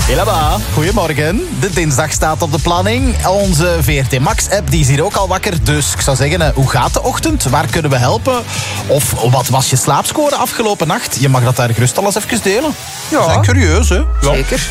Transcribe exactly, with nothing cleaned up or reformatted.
Helaba, goedemorgen. De dinsdag staat op de planning. Onze V R T Max-app die is hier ook al wakker. Dus ik zou zeggen, hoe gaat de ochtend? Waar kunnen we helpen? Of wat was je slaapscore afgelopen nacht? Je mag dat daar gerust al eens even delen. Ja. We zijn curieus, hè? Ja. Zeker.